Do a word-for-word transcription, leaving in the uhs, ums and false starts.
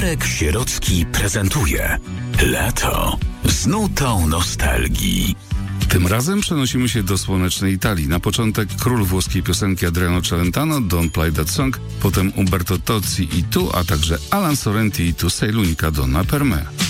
Marek Sierocki prezentuje Lato z nutą nostalgii. Tym razem przenosimy się do słonecznej Italii. Na początek król włoskiej piosenki Adriano Celentano, Don't Play That Song, potem Umberto Tozzi i Tu, a także Alan Sorrenti i Tu sei l'unica donna per me.